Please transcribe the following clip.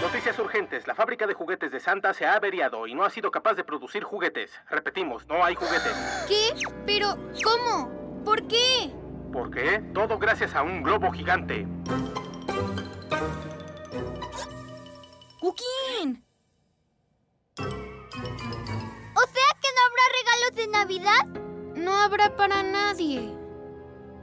Noticias urgentes. La fábrica de juguetes de Santa se ha averiado y no ha sido capaz de producir juguetes. Repetimos, no hay juguetes. ¿Qué? ¿Pero cómo? ¿Por qué? ¿Por qué? Todo gracias a un globo gigante. ¡Cookin! ¿O sea que no habrá regalos de Navidad? No habrá para nadie.